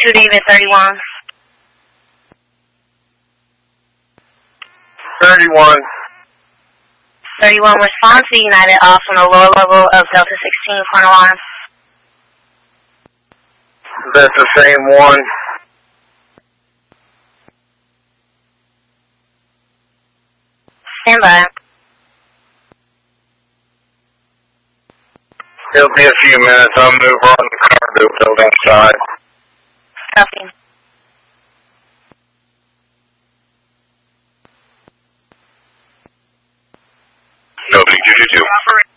2 David 31. 31. 31, respond to United off on the lower level of Delta 16, corner line. That's the same one. Stand by. It'll be a few minutes. I'll move on the cargo building side. Copy. Building 222.